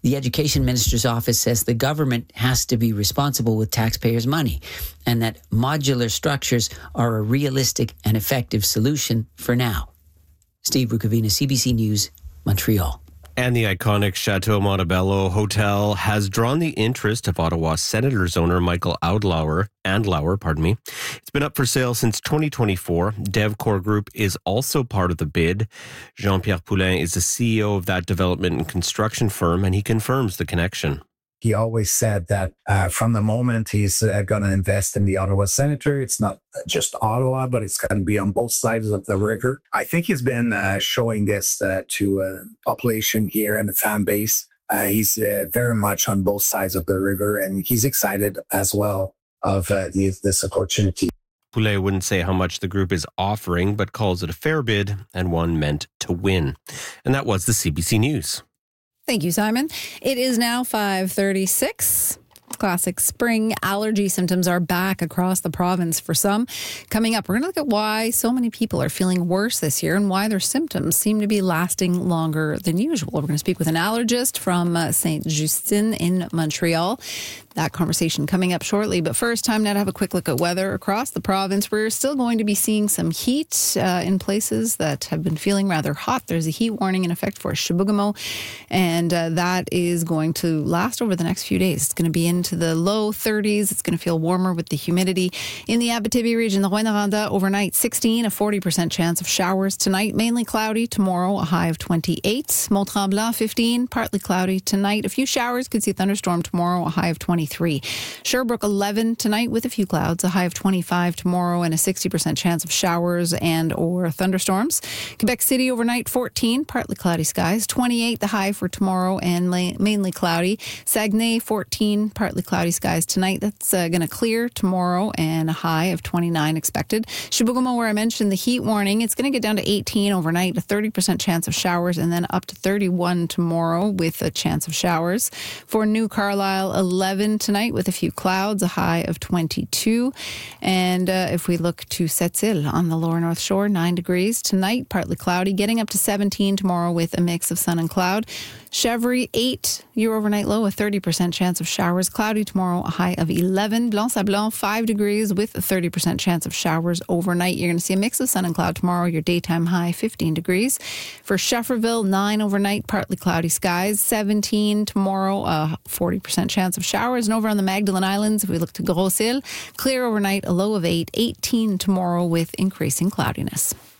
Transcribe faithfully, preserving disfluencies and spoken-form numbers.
The Education Minister's office says the government has to be responsible with taxpayers' money and that modular structures are a realistic and effective solution for now. Steve Bukovina, C B C News, Montreal. And the iconic Chateau Montebello Hotel has drawn the interest of Ottawa Senators owner Michael Andlauer. Andlauer, pardon me. It's been up for sale since twenty twenty-four. DevCore Group is also part of the bid. Jean-Pierre Poulin is the C E O of that development and construction firm, and he confirms the connection. He always said that uh, from the moment he's uh, going to invest in the Ottawa Senator, it's not just Ottawa, but it's going to be on both sides of the river. I think he's been uh, showing this uh, to uh, population here and the fan base. Uh, he's uh, very much on both sides of the river, and he's excited as well of uh, the, this opportunity. Poulet wouldn't say how much the group is offering, but calls it a fair bid and one meant to win. And that was the C B C News. Thank you, Simon. It is now five thirty-six. Classic spring allergy symptoms are back across the province for some. Coming up, we're going to look at why so many people are feeling worse this year and why their symptoms seem to be lasting longer than usual. We're going to speak with an allergist from uh, Saint Justine in Montreal. That conversation coming up shortly. But first, time now to have a quick look at weather across the province. We're still going to be seeing some heat uh, in places that have been feeling rather hot. There's a heat warning in effect for Chibougamau, and uh, that is going to last over the next few days. It's going to be into the low thirties. It's going to feel warmer with the humidity. In the Abitibi region, the Rouyn-Noranda overnight sixteen, a forty percent chance of showers tonight. Mainly cloudy tomorrow, a high of twenty-eight. Mont-Tremblant fifteen, partly cloudy tonight. A few showers, could see a thunderstorm tomorrow, a high of twenty-three. Sherbrooke eleven tonight with a few clouds, a high of twenty-five tomorrow, and a sixty percent chance of showers and or thunderstorms. Quebec City overnight fourteen, partly cloudy skies. twenty-eight the high for tomorrow and la- mainly cloudy. Saguenay fourteen, partly cloudy skies tonight. That's uh, going to clear tomorrow and a high of twenty-nine expected. Chibougamau, where I mentioned the heat warning, it's going to get down to eighteen overnight, a thirty percent chance of showers, and then up to thirty-one tomorrow with a chance of showers. For New Carlisle, eleven tonight with a few clouds, a high of twenty-two. And uh, if we look to Sept-Îles on the lower North Shore, nine degrees tonight, partly cloudy, getting up to seventeen tomorrow with a mix of sun and cloud. Chevry, eight, your overnight low, a thirty percent chance of showers. Cloudy tomorrow, a high of eleven. Blanc-Sablon, five degrees with a thirty percent chance of showers overnight. You're going to see a mix of sun and cloud tomorrow. Your daytime high, fifteen degrees. For Schefferville, nine overnight, partly cloudy skies. seventeen tomorrow, a forty percent chance of showers. And over on the Magdalen Islands, if we look to Gros Isles, clear overnight, a low of eight. eighteen tomorrow with increasing cloudiness.